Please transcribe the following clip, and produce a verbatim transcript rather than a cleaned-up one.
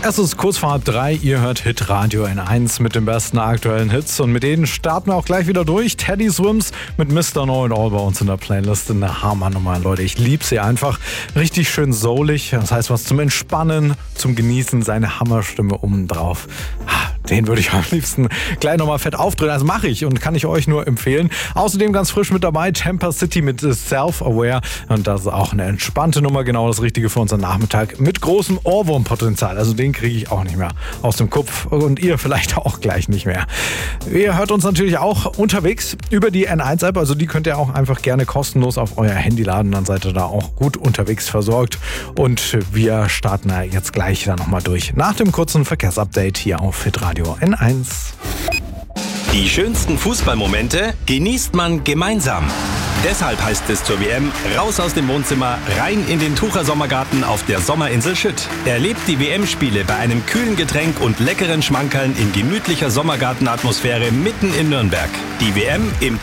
Es ist kurz vor halb drei, ihr hört Hitradio N eins mit den besten aktuellen Hits und mit denen starten wir auch gleich wieder durch. Teddy Swims mit Mister Know It All bei uns in der Playlist. Eine Hammer-Nummer, Leute. Ich liebe sie einfach. Richtig schön soulig. Das heißt, was zum Entspannen, zum Genießen, seine Hammerstimme obendrauf. Den würde ich am liebsten gleich nochmal fett aufdrehen. Das mache ich und kann ich euch nur empfehlen. Außerdem ganz frisch mit dabei Tampa City mit Self-Aware. Und das ist auch eine entspannte Nummer, genau das Richtige für unseren Nachmittag. Mit großem Ohrwurmpotenzial. Also den kriege ich auch nicht mehr aus dem Kopf. Und ihr vielleicht auch gleich nicht mehr. Ihr hört uns natürlich auch unterwegs über die N eins App. Also die könnt ihr auch einfach gerne kostenlos auf euer Handy laden. Dann seid ihr da auch gut unterwegs versorgt. Und wir starten jetzt gleich da nochmal durch. Nach dem kurzen Verkehrsupdate hier auf Hitradio N eins. Die schönsten Fußballmomente genießt man gemeinsam. Deshalb heißt es zur W M, raus aus dem Wohnzimmer, rein in den Tucher Sommergarten auf der Sommerinsel Schütt. Erlebt die W M-Spiele bei einem kühlen Getränk und leckeren Schmankerln in gemütlicher Sommergartenatmosphäre mitten in Nürnberg. Die W M im